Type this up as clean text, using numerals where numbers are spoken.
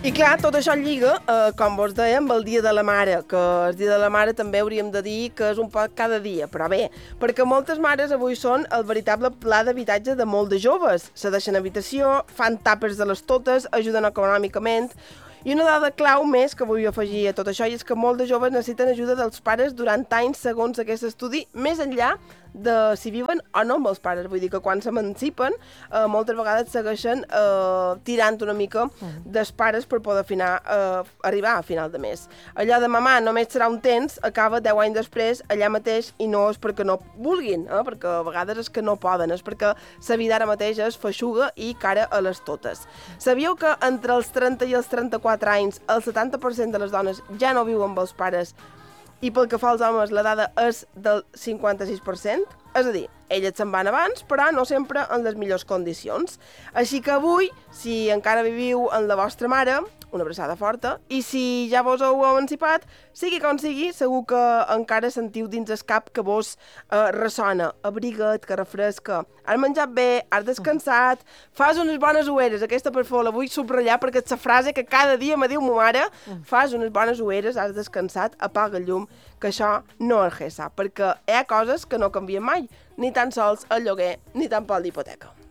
I clar, tot això lliga, com vos dèiem, el Dia de la Mare, que el Dia de la Mare també hauríem de dir que és un poc cada dia, però bé, perquè moltes mares avui són el veritable pla d'habitatge de molt de joves. Se deixen habitació, fan tàpers de les totes, ajuden econòmicament. I una dada clau més que vull afegir a tot això és que molts de joves necessiten ajuda dels pares durant anys segons aquest estudi, més enllà de si viven o no amb els pares. Vull dir que quan s'emancipen, moltes vegades segueixen tirant una mica dels pares per poder arribar a final de mes. Allò de mamà només serà un temps, acaba 10 anys després allà mateix i no és perquè no vulguin, perquè a vegades és que no poden, és perquè la vida ara mateix és feixuga i cara a les totes. Sabíeu que entre els 30 i els 34 anys el 70% de les dones ja no viuen amb els pares i pel que fa als homes la dada és del 56%? És a dir, elles se'n van abans, però no sempre en les millors condicions. Així que avui, si encara viviu amb la vostra mare, una abraçada forta, i si ja vos heu emancipat, sigui com sigui, segur que encara sentiu dins el cap que vos ressona. Abriga't, que refresca. Has menjat bé, has descansat, fas unes bones ueres. Aquesta, per favor, la vull subratllar perquè és la frase que cada dia me diu ma mare. Fas unes bones ueres, has descansat, apaga el llum, que això no és resa, perquè hi ha coses que no canvien mai, ni tan sols el lloguer, ni tampoc l'hipoteca.